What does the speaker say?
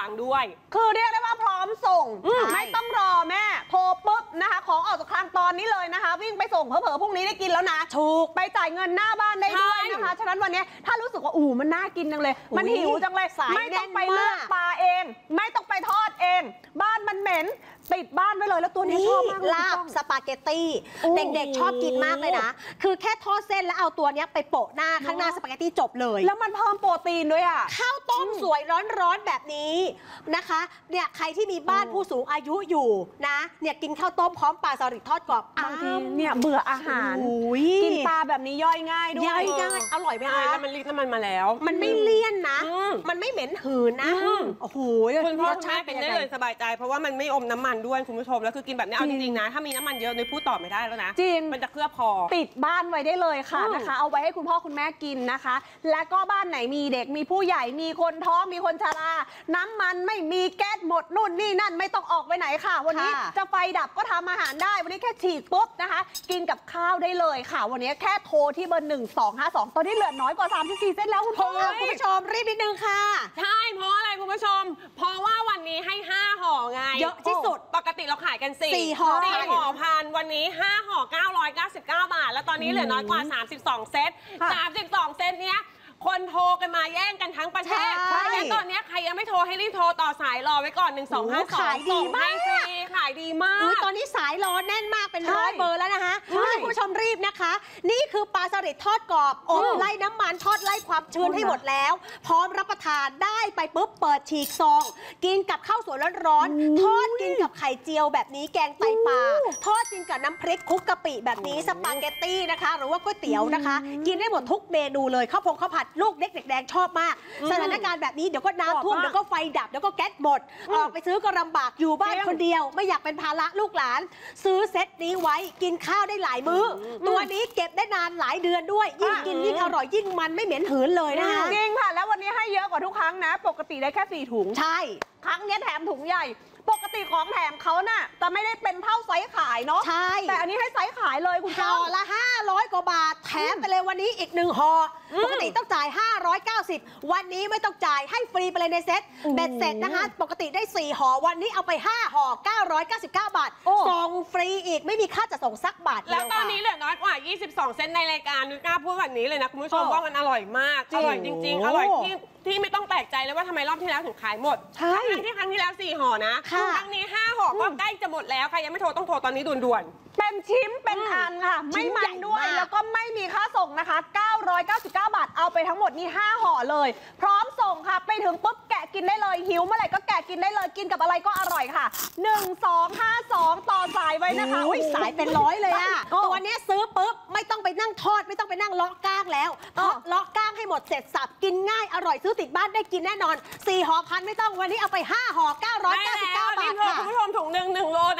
างด้วยคือเรียกได้ว่าพร้อมส่งไม่ต้องรอแม่โทรปุ๊บนะคะของออกจากคลังตอนนี้เลยนะคะวิ่งไปส่งเผลอๆพรุ่งนี้ได้กินแล้วนะถูกไปจ่ายเงินหน้าบ้านได้ด้วยนะคะฉะนั้นวันนี้ถ้ารู้สึกว่ามันน่ากินจังเลยมันหิวจังเลยไม่ต้องไปเลือกปลาเองไม่ต้องไปทอดเองบ้านมันเหม็นติดบ้านไว้เลยแล้วตัวนี้ชอบมากลาบสปาเกตตี้เด็กๆชอบกินมากเลยนะคือแค่ทอดเส้นแล้วเอาตัวนี้ไปโปะหน้าข้างหน้าสปาเกตตี้จบเลยแล้วมันเพิ่มโปรตีนด้วยอ่ะข้าวต้มสวยร้อนๆแบบนี้นะคะเนี่ยใครที่มีบ้านผู้สูงอายุอยู่นะเนี่ยกินข้าวต้มพร้อมปลาสลิดทอดกรอบบางทีเนี่ยเบื่ออาหารกินปลาแบบนี้ย่อยง่ายด้วยย่อยง่ายอร่อยไหมคะแล้วมันรีดน้ำมันมาแล้วมันไม่เลี่ยนนะมันไม่เหม็นหืนนะโอ้โหคุณพ่อคุณแม่เป็นได้เลยสบายใจเพราะว่ามันไม่อมน้ำมันด้วยคุณผู้ชมแล้วคือกินแบบนี้เอาจริงๆนะถ้ามีน้ำมันเยอะในพูดต่อไม่ได้แล้วนะจริงมันจะเคลือบคอติดบ้านไว้ได้เลยค่ะนะคะเอาไว้ให้คุณพ่อคุณแม่กินนะคะและก็บ้านไหนมีเด็กมีผู้ใหญ่มีคนท้องมีคนชราน้ำมันไม่มีแก๊สหมดนู่นนี่นั่นไม่ต้องออกไปไหนค่ะวันนี้จะไฟดับก็ทำอาหารได้วันนี้แค่ฉีดปุ๊บนะคะกินกับข้าวได้เลยค่ะวันนี้แค่โทรที่เบอร์ 1252ตอนนี้เหลือน้อยกว่า34เส้นแล้วคุณผู้ชมรีบนิดนึงค่ะใช่เพราะอะไรคุณผู้ชมเพราะว่าวันนี้ให้5ห่อไงเยอะที่สุดปกติเราขายกัน4ห่อพันวันนี้5ห่อ999 บาทแล้วตอนนี้เหลือน้อยกว่า32เซต32เซตเนี้ยคนโทรกันมาแย่งกันทั้งประเทศและตอนนี้ใครยังไม่โทรให้รีบโทรต่อสายรอไว้ก่อน1252 ขายดีมากขายดีมากตอนนี้สายรอแน่นมากเป็น100 เบอร์แล้วนะคะคุณผู้ชมรีบนะคะนี่คือปลาสลิดทอดกรอบอบไล่น้ำมันทอดไล่ความชื้นให้หมดแล้วพร้อมรับประทานได้ไปปุ๊บเปิดฉีกซองกินกับข้าวสวยร้อนๆทอดกินกับไข่เจียวแบบนี้แกงไตปลาทอดกินกับน้ำพริกคลุกกะปิแบบนี้สปาเกตตี้นะคะหรือว่าก๋วยเตี๋ยวนะคะกินได้หมดทุกเมนูเลยข้าวผัดลูกเด็กแดงชอบมากสถานการณ์แบบนี้เดี๋ยวก็น้ำท่วมเดี๋ยวก็ไฟดับเดี๋ยวก็แก๊สหมดออกไปซื้อก็ลำบากอยู่บ้านคนเดียวไม่อยากเป็นภาระลูกหลานซื้อเซตนี้ไว้กินข้าวได้หลายมื้อตัวนี้เก็บได้นานหลายเดือนด้วยยิ่งกินยิ่งอร่อยยิ่งมันไม่เหม็นหืนเลยนะคะจริงค่ะแล้ววันนี้ให้เยอะกว่าทุกครั้งนะปกติได้แค่4ถุงใช่ครั้งนี้แถมถุงใหญ่ปกติของแถมเขาน่ะจะไม่ได้เป็นเท่าไซส์ขายเนาะใช่แต่อันนี้ให้ไซส์ขายเลยคุณห่อละ500 กว่าบาทแถมไปเลยวันนี้อีก1ห่อปกติต้องจ่าย590วันนี้ไม่ต้องจ่ายให้ฟรีไปเลยในเซ็ตเบ็ดเสร็จนะคะปกติได้4ห่อวันนี้เอาไป5ห่อ999 บาทส่งฟรีอีกไม่มีค่าจะส่งสักบาทแล้วตอนนี้เหลือน้อยกว่า22เซนในรายการนุ้ยกล้าพูดแบบนี้เลยนะคุณผู้ชมว่ามันอร่อยมากอร่อยจริงๆอร่อยที่ไม่ต้องแปลกใจเลยว่าทำไมรอบที่แล้วถึงขายหมดทั้งที่ครั้งที่แล้ว4ห่อนะครั้งนี้5ห่อก็ใกล้จะหมดแล้วใครยังไม่โทรต้องโทรตอนนี้ด่วนเป็นชิ้นเป็นอันค่ะไม่มันด้วยแล้วก็ไม่มีค่าส่งนะคะ999 บาทเอาไปทั้งหมดนี่5ห่อเลยพร้อมส่งค่ะไปถึงปุ๊บแกะกินได้เลยหิวเมื่อไหร่ก็แกะกินได้เลยกินกับอะไรก็อร่อยค่ะ1252ต่อสายไว้นะคะสายเป็นร้อยเลยอะตัวนี้ซื้อปุ๊บไม่ต้องไปนั่งทอดไม่ต้องไปนั่งเลาะก้างแล้วเลาะก้างให้หมดเสร็จสับกินง่ายอร่อยซื้อติดบ้านได้กินแน่นอน4ห่อพันไม่ต้องวันนี้เอาไป5ห่อ999 บาทค่ะคุณผู้ชมถุง1 โล